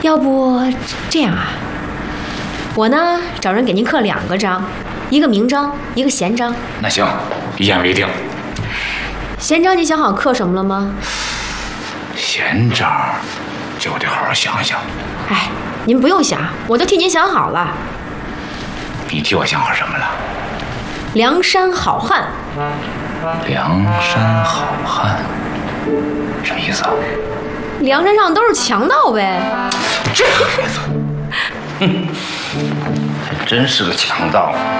要不这样啊，我呢找人给您刻2个章，一个明章，一个闲章。 那行，一言为定。 闲章你想好刻什么了吗？ 闲章就得好好想想。 哎，您不用想，我都替您想好了。 你替我想好什么了？ 梁山好汉。 梁山好汉，什么意思啊？ 梁山上都是强盗呗。 这孩子，还真是个强盗啊！